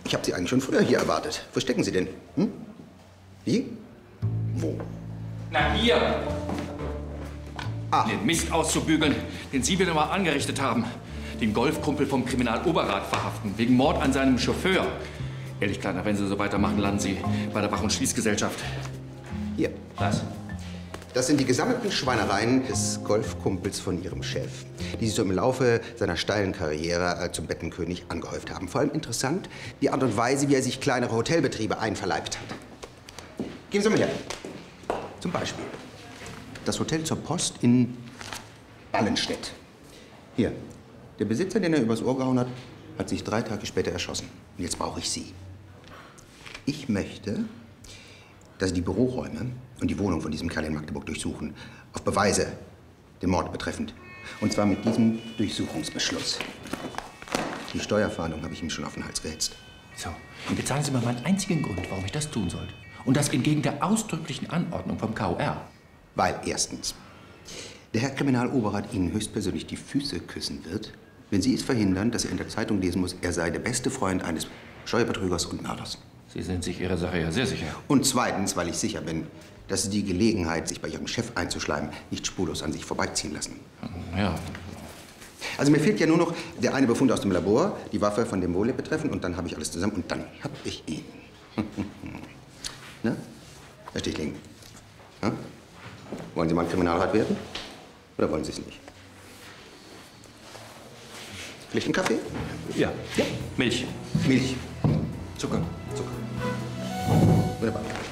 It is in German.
Ich habe Sie eigentlich schon früher hier erwartet. Wo stecken Sie denn? Hm? Wie? Wo? Na, hier! Ah. Den Mist auszubügeln, den Sie wieder mal angerichtet haben. Den Golfkumpel vom Kriminaloberrat verhaften, wegen Mord an seinem Chauffeur. Ehrlich, Kleiner, wenn Sie so weitermachen, landen Sie bei der Wach- und Schließgesellschaft. Hier. Was? Das sind die gesammelten Schweinereien des Golfkumpels von Ihrem Chef, die sich so im Laufe seiner steilen Karriere zum Bettenkönig angehäuft haben. Vor allem interessant die Art und Weise, wie er sich kleinere Hotelbetriebe einverleibt hat. Geben Sie mal her. Zum Beispiel das Hotel zur Post in Ballenstedt. Hier, der Besitzer, den er übers Ohr gehauen hat, hat sich 3 Tage später erschossen. Und jetzt brauche ich Sie. Ich möchte, dass Sie die Büroräume und die Wohnung von diesem Kerl in Magdeburg durchsuchen. Auf Beweise, den Mord betreffend. Und zwar mit diesem Durchsuchungsbeschluss. Die Steuerfahndung habe ich ihm schon auf den Hals gehetzt. So, und jetzt sagen Sie mir meinen einzigen Grund, warum ich das tun sollte. Und das entgegen der ausdrücklichen Anordnung vom KOR. Weil erstens der Herr Kriminaloberrat Ihnen höchstpersönlich die Füße küssen wird, wenn Sie es verhindern, dass er in der Zeitung lesen muss, er sei der beste Freund eines Steuerbetrügers und Mörders. Sie sind sich Ihrer Sache ja sehr sicher. Und zweitens, weil ich sicher bin, dass Sie die Gelegenheit, sich bei Ihrem Chef einzuschleimen, nicht spurlos an sich vorbeiziehen lassen. Ja. Also mir fehlt ja nur noch der eine Befund aus dem Labor, die Waffe von dem Wohle betreffend, und dann habe ich alles zusammen und dann hab ich ihn. Ne? Herr Stichling, ja? Wollen Sie mal Kriminalrat werden? Oder wollen Sie es nicht? Vielleicht einen Kaffee? Ja. Milch. Milch. Zucker. Zucker. Wunderbar.